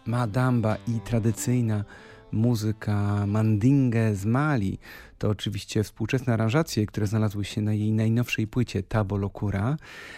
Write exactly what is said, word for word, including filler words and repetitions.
Madamba i tradycyjna muzyka mandingue z Mali. To oczywiście współczesne aranżacje, które znalazły się na jej najnowszej płycie Tabo Locura,